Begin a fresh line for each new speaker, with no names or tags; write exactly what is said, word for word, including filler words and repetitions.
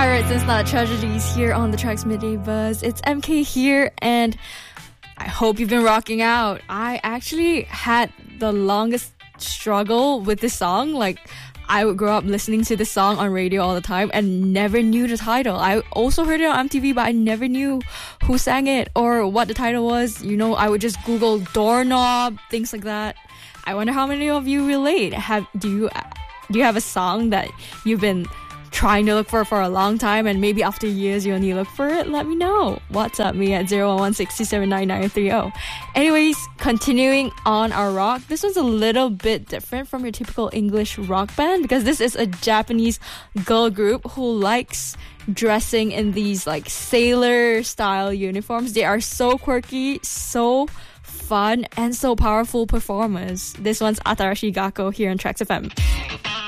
Pirates and Not Tragedies here on the Tracks Midday Buzz. It's M K here, and I hope you've been rocking out. I actually had the longest struggle with this song. Like, I would grow up listening to this song on radio all the time and never knew the title. I also heard it on M T V, but I never knew who sang it or what the title was. You know, I would just Google doorknob, things like that. I wonder how many of you relate. Have do you do you have a song that you've been trying to look for for a long time, and maybe after years you only look for it? Let me know. WhatsApp me at zero one one six two seven nine nine three zero. Anyways, continuing on our rock, this was a little bit different from your typical English rock band because this is a Japanese girl group who likes dressing in these like sailor style uniforms. They are so quirky, so fun, and so powerful performers. This one's Atarashi Gakko here on Tracks F M.